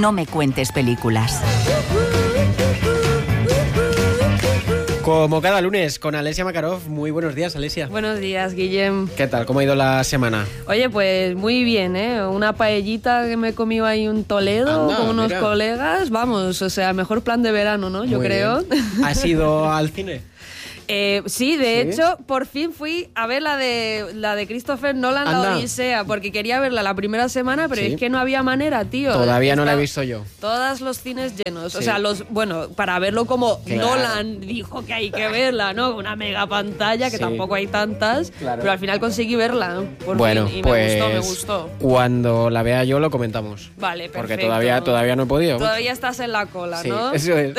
No me cuentes películas. Como cada lunes, con Alessia Makarov. Muy buenos días, Alessia. Buenos días, Guillem. ¿Qué tal? ¿Cómo ha ido la semana? Oye, pues muy bien, ¿eh? Una paellita que me he comido ahí en Toledo con unos colegas. Vamos, o sea, mejor plan de verano, ¿no? Yo creo. ¿Has ido al cine? Sí, de hecho, por fin fui a ver la de Christopher Nolan, La Odisea, porque quería verla la primera semana, pero es que no había manera, tío. Todavía no la he visto yo. Todos los cines llenos. O sea, para verlo como Nolan dijo que hay que verla, ¿no? Una mega pantalla, que tampoco hay tantas, pero al final conseguí verla. Por fin, y me gustó. Cuando la vea yo lo comentamos. Vale, perfecto. Porque todavía no he podido. Todavía estás en la cola, ¿no? Eso es.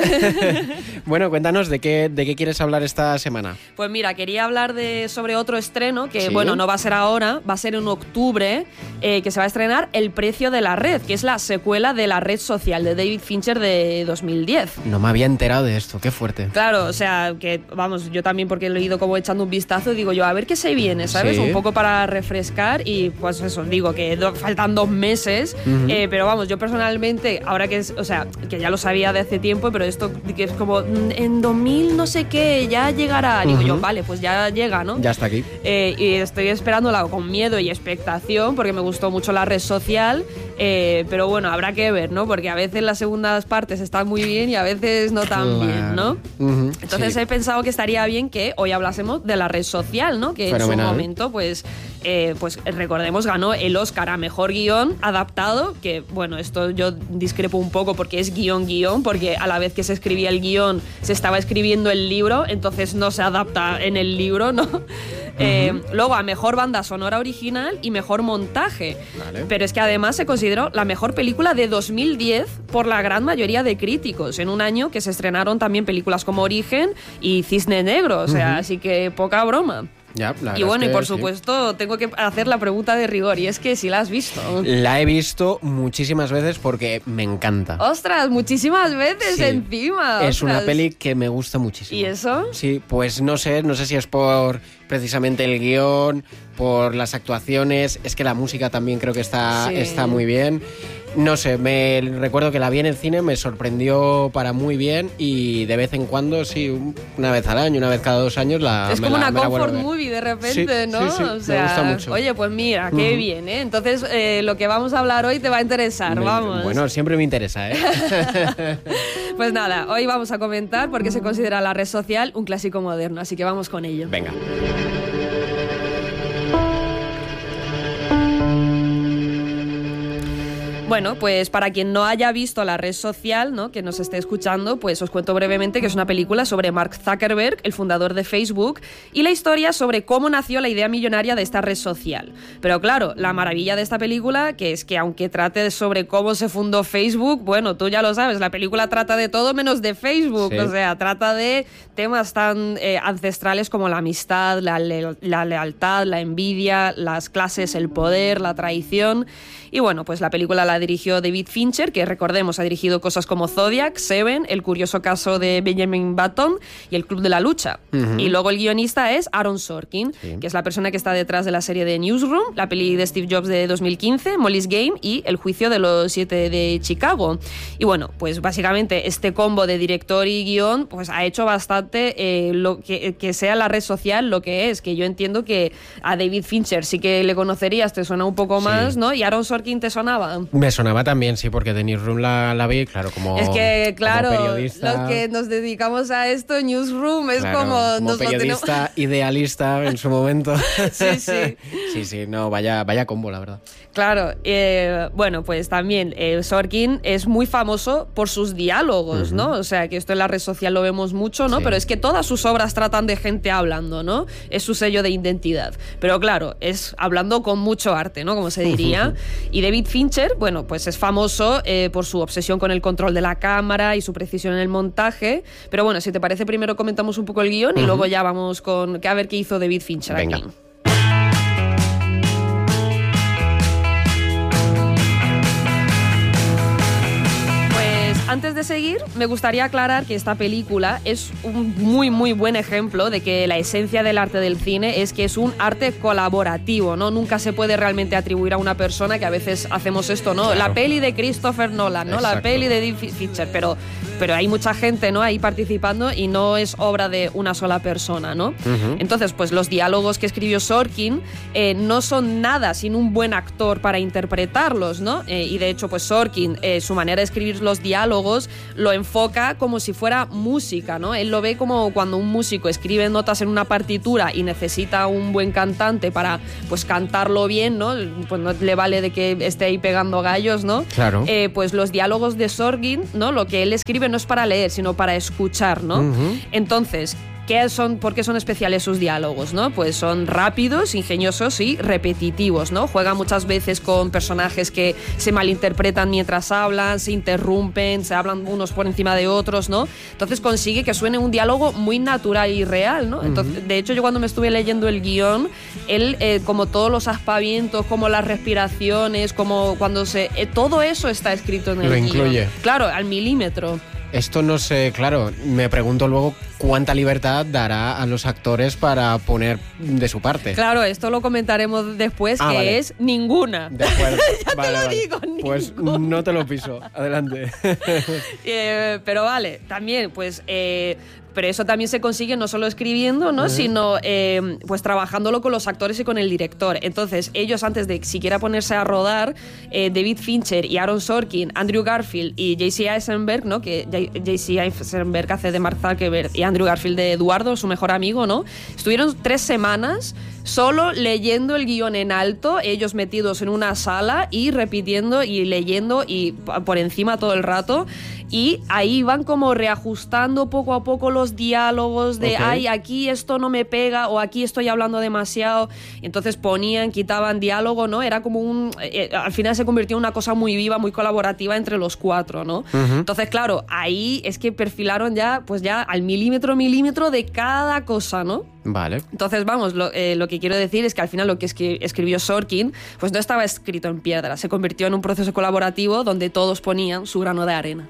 Bueno, cuéntanos, ¿de qué quieres hablar esta semana? Pues mira, quería hablar sobre otro estreno que, no va a ser ahora, va a ser en octubre, que se va a estrenar El precio de la red, que es la secuela de La red social de David Fincher de 2010. No me había enterado de esto, qué fuerte. Claro, o sea, que vamos, yo también porque lo he ido como echando un vistazo, digo yo, a ver qué se viene, ¿sabes? Un poco para refrescar y pues eso, digo que faltan 2 meses, pero vamos, yo personalmente, ahora que que ya lo sabía de hace tiempo, pero esto que es como en 2000 no sé qué, ya llegará. Digo yo, vale, pues ya llega, ¿no? Ya está aquí. Y estoy esperándola con miedo y expectación porque me gustó mucho la red social, pero bueno, habrá que ver, ¿no? Porque a veces las segundas partes están muy bien y a veces no tan bien, ¿no? Entonces he pensado que estaría bien que hoy hablásemos de la red social, ¿no? Que en su momento, pues recordemos, ganó el Oscar a Mejor Guión Adaptado, que bueno, esto yo discrepo un poco porque es guión, porque a la vez que se escribía el guión se estaba escribiendo el libro, entonces no se adapta en el libro, ¿no? Luego a Mejor Banda Sonora Original y Mejor Montaje. Vale. Pero es que además se consideró la mejor película de 2010 por la gran mayoría de críticos, en un año que se estrenaron también películas como Origen y Cisne Negro, o sea, así que poca broma. Ya, y bueno, y por supuesto tengo que hacer la pregunta de rigor, y es que si la has visto. La he visto muchísimas veces porque me encanta. ¡Ostras! Muchísimas veces encima. Es ¡Ostras! una peli que me gusta muchísimo. ¿Y eso? Sí, pues no sé si es por precisamente el guión, por las actuaciones, es que la música también creo que está muy bien. No sé, me recuerdo que la vi en el cine, me sorprendió para muy bien y de vez en cuando, sí, una vez al año, una vez cada 2 años es como una comfort movie de repente, ¿no? Sí, o sea, me gusta mucho. Oye, pues mira, qué bien, ¿eh? Entonces, lo que vamos a hablar hoy te va a interesar, vamos. Bueno, siempre me interesa, ¿eh? Pues nada, hoy vamos a comentar por qué se considera la red social un clásico moderno, así que vamos con ello. Venga. Bueno, pues para quien no haya visto La red social, ¿no?, que nos esté escuchando, pues os cuento brevemente que es una película sobre Mark Zuckerberg, el fundador de Facebook, y la historia sobre cómo nació la idea millonaria de esta red social. Pero claro, la maravilla de esta película, que es que aunque trate sobre cómo se fundó Facebook, bueno, tú ya lo sabes, la película trata de todo menos de Facebook, o sea, trata de temas tan ancestrales como la amistad, la lealtad, la envidia, las clases, el poder, la traición. Y bueno, pues la película la dirigió David Fincher, que recordemos ha dirigido cosas como Zodiac, Seven, El curioso caso de Benjamin Button y El club de la lucha. Y luego el guionista es Aaron Sorkin, que es la persona que está detrás de la serie de Newsroom, la peli de Steve Jobs de 2015, Molly's Game y El juicio de los 7 de Chicago. Y bueno, pues básicamente este combo de director y guión pues ha hecho bastante lo que sea la red social lo que es, que yo entiendo que a David Fincher sí que le conocerías, te suena un poco más, ¿no? Y Aaron Sorkin ¿te sonaba? Me sonaba también, sí, porque The Newsroom la vi, claro, como es que, claro, periodista. los que nos dedicamos a esto, Newsroom es como periodista idealista en su momento. Sí. Sí, no, vaya combo, la verdad. Claro, bueno, pues también Sorkin es muy famoso por sus diálogos, ¿no? O sea, que esto en la red social lo vemos mucho, ¿no? Pero es que todas sus obras tratan de gente hablando, ¿no? Es su sello de identidad. Pero claro, es hablando con mucho arte, ¿no? Como se diría. Y David Fincher, bueno, pues es famoso por su obsesión con el control de la cámara y su precisión en el montaje. Pero bueno, si te parece, primero comentamos un poco el guión y luego ya vamos a ver qué hizo David Fincher aquí. antes de seguir, me gustaría aclarar que esta película es un muy, muy buen ejemplo de que la esencia del arte del cine es que es un arte colaborativo, ¿no? Nunca se puede realmente atribuir a una persona, que a veces hacemos esto, ¿no? Claro. La peli de Christopher Nolan, ¿no? Exacto. La peli de David Fincher, pero hay mucha gente, ¿no? Ahí participando y no es obra de una sola persona, ¿no? Entonces, pues los diálogos que escribió Sorkin no son nada sin un buen actor para interpretarlos, ¿no? Y de hecho, pues Sorkin, su manera de escribir los diálogos lo enfoca como si fuera música, ¿no? Él lo ve como cuando un músico escribe notas en una partitura y necesita un buen cantante para, pues, cantarlo bien, ¿no? Pues no le vale de que esté ahí pegando gallos, ¿no? Claro. Pues los diálogos de Sorkin, ¿no? Lo que él escribe no es para leer, sino para escuchar, ¿no? Entonces, ¿por qué son especiales sus diálogos, ¿no? Pues son rápidos, ingeniosos y repetitivos, ¿no? Juega muchas veces con personajes que se malinterpretan mientras hablan, se interrumpen, se hablan unos por encima de otros, ¿no? Entonces consigue que suene un diálogo muy natural y real, ¿no? Entonces, de hecho, yo cuando me estuve leyendo el guión, él, como todos los aspavientos, como las respiraciones, como cuando todo eso está escrito en el guión. Lo incluye. Claro, al milímetro. Esto no sé, claro, me pregunto luego cuánta libertad dará a los actores para poner de su parte. Claro, esto lo comentaremos después, que vale. Es ninguna. De acuerdo. Ya vale, te lo digo, pues no te lo piso, adelante. Pero vale, también, pues... pero eso también se consigue no solo escribiendo, ¿no? Sino pues trabajándolo con los actores y con el director. Entonces, ellos antes de siquiera ponerse a rodar, David Fincher y Aaron Sorkin, Andrew Garfield y J.C. Eisenberg, ¿no? Que J.C. Eisenberg hace de Mark Zuckerberg y Andrew Garfield de Eduardo, su mejor amigo, ¿no? Estuvieron 3 semanas solo leyendo el guión en alto, ellos metidos en una sala y repitiendo y leyendo y por encima todo el rato. Y ahí van como reajustando poco a poco los diálogos de ay, aquí esto no me pega o aquí estoy hablando demasiado. Entonces ponían, quitaban diálogo, ¿no? Era como al final se convirtió en una cosa muy viva, muy colaborativa entre los 4, ¿no? Entonces, claro, ahí es que perfilaron ya al milímetro de cada cosa, ¿no? Vale. Entonces, vamos, lo que quiero decir es que al final lo que escribió Sorkin pues no estaba escrito en piedra, se convirtió en un proceso colaborativo donde todos ponían su grano de arena.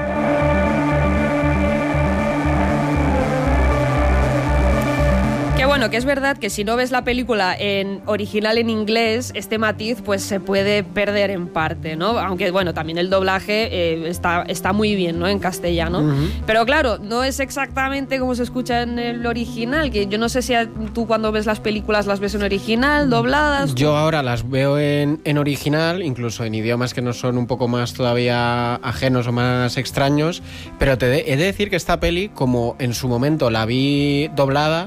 Que bueno, que es verdad que si no ves la película en original en inglés, este matiz pues se puede perder en parte, ¿no? Aunque bueno, también el doblaje está muy bien, ¿no? En castellano. Pero claro, no es exactamente como se escucha en el original, que yo no sé si tú cuando ves las películas las ves en original, dobladas. Yo ahora las veo en original, incluso en idiomas que no son un poco más todavía ajenos o más extraños, pero he de decir que esta peli, como en su momento la vi doblada,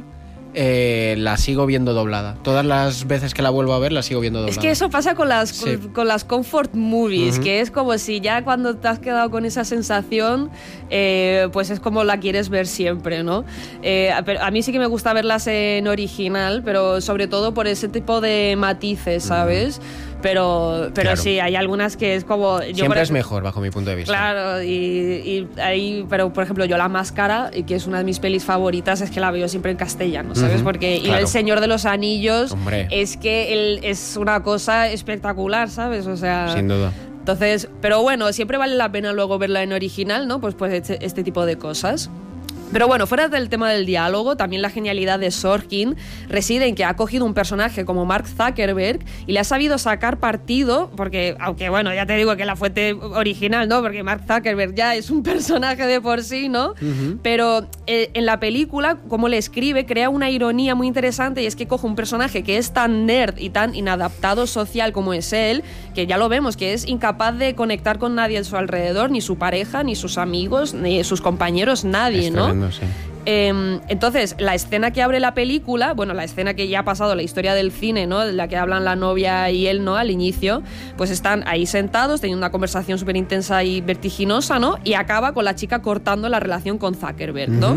la sigo viendo doblada. Todas las veces que la vuelvo a ver, la sigo viendo doblada. Es que eso pasa con las comfort movies, que es como si ya cuando te has quedado con esa sensación, pues es como la quieres ver siempre, ¿no? A mí sí que me gusta verlas en original, pero sobre todo por ese tipo de matices, ¿sabes? Pero claro. Sí, hay algunas que es como... Siempre es mejor, bajo mi punto de vista. Claro, y ahí, pero por ejemplo, yo La Máscara, que es una de mis pelis favoritas, es que la veo siempre en castellano, ¿sabes? Porque claro. Y El Señor de los Anillos, hombre, es que es una cosa espectacular, ¿sabes? O sea... Sin duda. Entonces, pero bueno, siempre vale la pena luego verla en original, ¿no? Pues este tipo de cosas. Pero bueno, fuera del tema del diálogo, también la genialidad de Sorkin reside en que ha cogido un personaje como Mark Zuckerberg y le ha sabido sacar partido, porque, aunque bueno, ya te digo que la fuente original, ¿no? Porque Mark Zuckerberg ya es un personaje de por sí, ¿no? Pero en la película, como le escribe, crea una ironía muy interesante, y es que coge un personaje que es tan nerd y tan inadaptado social como es él, que ya lo vemos, que es incapaz de conectar con nadie a su alrededor, ni su pareja, ni sus amigos, ni sus compañeros, nadie, ¿no? Sí. Entonces, la escena que abre la película, bueno, la escena que ya ha pasado la historia del cine, ¿no? De la que hablan la novia y él, ¿no? Al inicio, pues están ahí sentados teniendo una conversación súper intensa y vertiginosa, ¿no? Y acaba con la chica cortando la relación con Zuckerberg, ¿no?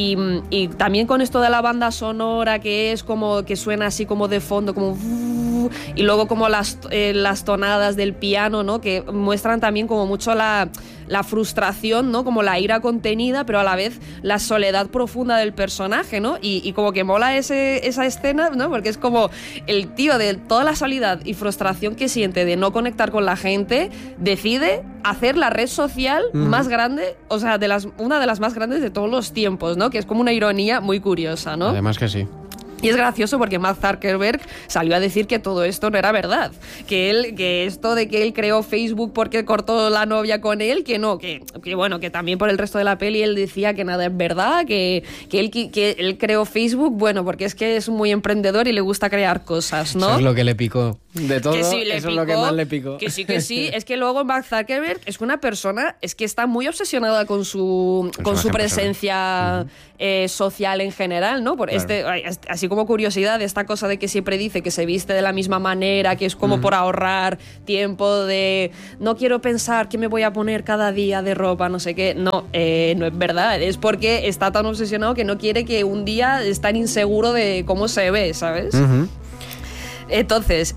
Y también con esto de la banda sonora, que es como que suena así como de fondo, como y luego como las tonadas del piano, ¿no? Que muestran también como mucho la frustración, ¿no? Como la ira contenida, pero a la vez la soledad profunda del personaje, ¿no? Y como que mola esa escena, ¿no? Porque es como el tío de toda la soledad y frustración que siente de no conectar con la gente, decide hacer la red social más grande, o sea, una de las más grandes de todos los tiempos, ¿no? Que es como una ironía muy curiosa, ¿no? Además que sí. Y es gracioso porque Mark Zuckerberg salió a decir que todo esto no era verdad, que esto de que él creó Facebook porque cortó la novia con él, que no, que bueno, que también por el resto de la peli él decía que nada es verdad, que él creó Facebook, bueno, porque es que es muy emprendedor y le gusta crear cosas, ¿no? Eso es lo que le picó. De todo, que sí, eso es lo que más le picó. Que sí. Es que luego Mark Zuckerberg es una persona, es que está muy obsesionada con su presencia social en general, ¿no? Por claro. Así como curiosidad, esta cosa de que siempre dice que se viste de la misma manera, que es como por ahorrar tiempo de no quiero pensar qué me voy a poner cada día de ropa, no sé qué. No es verdad. Es porque está tan obsesionado que no quiere que un día esté tan inseguro de cómo se ve, ¿sabes? Entonces,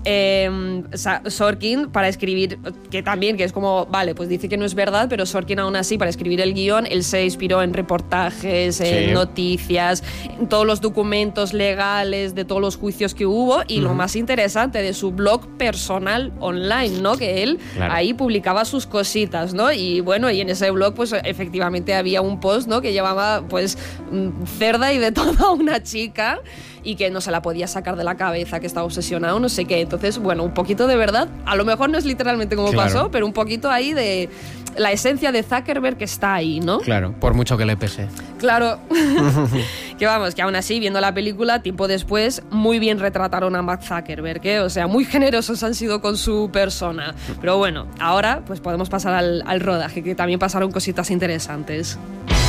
Sorkin, para escribir, que es como, vale, pues dice que no es verdad, pero Sorkin aún así, para escribir el guión, él se inspiró en reportajes, en noticias, en todos los documentos legales de todos los juicios que hubo y lo más interesante, de su blog personal online, ¿no? Que él ahí publicaba sus cositas, ¿no? Y bueno, y en ese blog, pues efectivamente había un post, ¿no? Que llevaba, pues, cerda y de toda una chica y que no se la podía sacar de la cabeza, que estaba obsesionado, no sé qué. Entonces, bueno, un poquito de verdad, a lo mejor no es literalmente como pasó, pero un poquito ahí de la esencia de Zuckerberg que está ahí, ¿no? Claro, por mucho que le pese. Claro. Que vamos, que aún así, viendo la película, tiempo después, muy bien retrataron a Mark Zuckerberg, ¿eh? O sea, muy generosos han sido con su persona. Pero bueno, ahora pues podemos pasar al rodaje, que también pasaron cositas interesantes.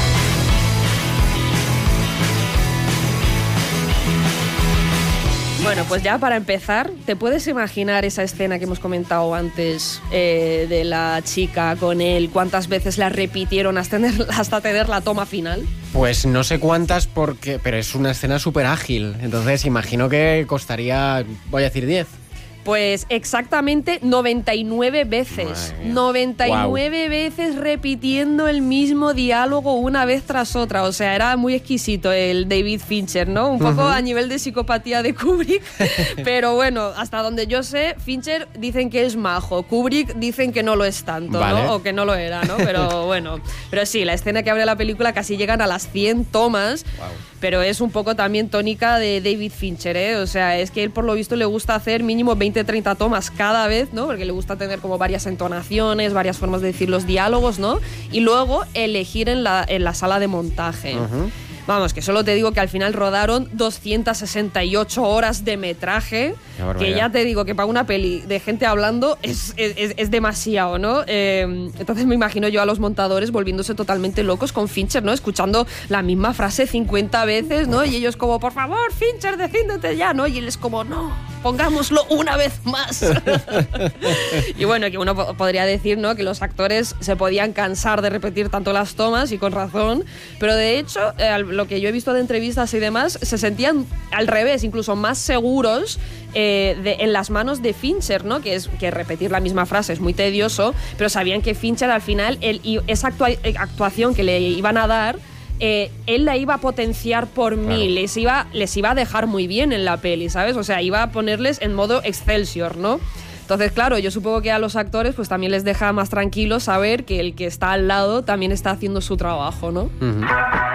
Bueno, pues ya para empezar, ¿te puedes imaginar esa escena que hemos comentado antes de la chica con él? ¿Cuántas veces la repitieron hasta tener la toma final? Pues no sé cuántas, pero es una escena súper ágil. Entonces imagino que costaría, voy a decir 10. Pues exactamente 99 veces. 99 veces repitiendo el mismo diálogo una vez tras otra. O sea, era muy exquisito el David Fincher, ¿no? Un poco a nivel de psicopatía de Kubrick. Pero bueno, hasta donde yo sé, Fincher dicen que es majo. Kubrick dicen que no lo es tanto, ¿no? O que no lo era, ¿no? Pero bueno. Pero sí, la escena que abre la película casi llegan a las 100 tomas. Pero es un poco también tónica de David Fincher, ¿eh? O sea, es que él por lo visto le gusta hacer mínimo 20-30 tomas cada vez, ¿no? Porque le gusta tener como varias entonaciones, varias formas de decir los diálogos, ¿no? Y luego elegir en la sala de montaje. Vamos, que solo te digo que al final rodaron 268 horas de metraje, que ya te digo que para una peli de gente hablando es demasiado, ¿no? Entonces me imagino yo a los montadores volviéndose totalmente locos con Fincher, ¿no? Escuchando la misma frase 50 veces, ¿no? Y ellos como, por favor, Fincher, decídete ya, ¿no? Y él es como, no, pongámoslo una vez más. Y bueno, que uno podría decir, ¿no? Que los actores se podían cansar de repetir tanto las tomas, y con razón, pero de hecho, lo que yo he visto de entrevistas y demás, se sentían al revés, incluso más seguros en las manos de Fincher, ¿no? Que repetir la misma frase es muy tedioso, pero sabían que Fincher al final, esa actuación que le iban a dar, él la iba a potenciar por mil, les iba a dejar muy bien en la peli, ¿sabes? O sea, iba a ponerles en modo Excelsior, ¿no? Entonces, claro, yo supongo que a los actores pues también les deja más tranquilos saber que el que está al lado también está haciendo su trabajo, ¿no?